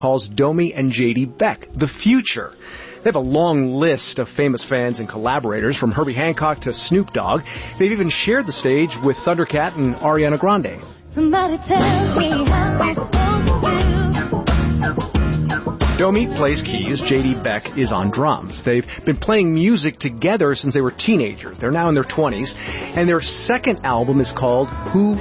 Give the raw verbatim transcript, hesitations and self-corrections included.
calls Domi and J D Beck the future. They have a long list of famous fans and collaborators, from Herbie Hancock to Snoop Dogg. They've even shared the stage with Thundercat and Ariana Grande. Somebody tell me how I'm supposed to do. Domi plays keys, J D Beck is on drums. They've been playing music together since they were teenagers. They're now in their twenties, and their second album is called Who